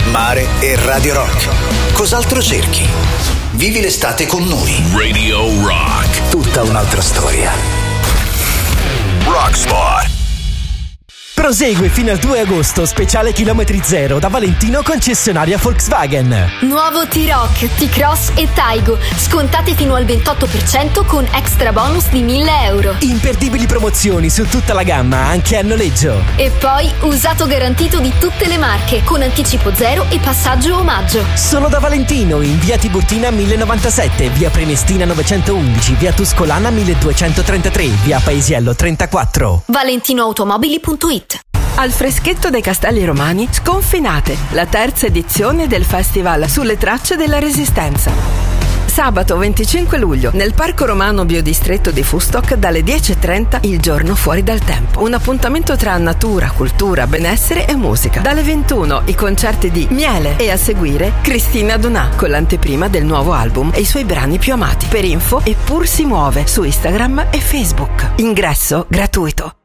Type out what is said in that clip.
mare e Radio Rock. Cos'altro cerchi? Vivi l'estate con noi. Radio Rock. Tutta un'altra storia. Rockspot. Prosegue fino al 2 agosto, speciale chilometri zero da Valentino, concessionaria Volkswagen. Nuovo T-Roc, T-Cross e Taigo, scontate fino al 28% con extra bonus di 1.000 euro. Imperdibili promozioni su tutta la gamma, anche a noleggio. E poi usato garantito di tutte le marche, con anticipo zero e passaggio omaggio. Solo da Valentino, in via Tiburtina 1097, via Prenestina 911, via Tuscolana 1233, via Paesiello 34. ValentinoAutomobili.it. Al freschetto dei Castelli Romani, Sconfinate, la terza edizione del festival sulle tracce della Resistenza. Sabato 25 luglio, nel Parco Romano Biodistretto di Fustock, dalle 10:30, il giorno fuori dal tempo. Un appuntamento tra natura, cultura, benessere e musica. Dalle 21, i concerti di Miele e a seguire Cristina Donà, con l'anteprima del nuovo album e i suoi brani più amati. Per info e Pur si muove su Instagram e Facebook. Ingresso gratuito.